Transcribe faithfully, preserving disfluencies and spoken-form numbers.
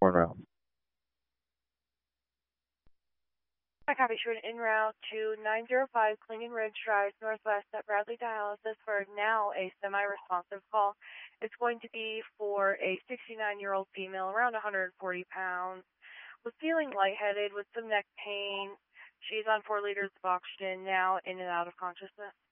One route. I copy you en route to nine zero five Clinging Ridge Drive, Northwest at Bradley Dialysis for now a semi-responsive call. It's going to be for a sixty-nine-year-old female, around one hundred forty pounds, was feeling lightheaded with some neck pain. She's on four liters of oxygen now, in and out of consciousness.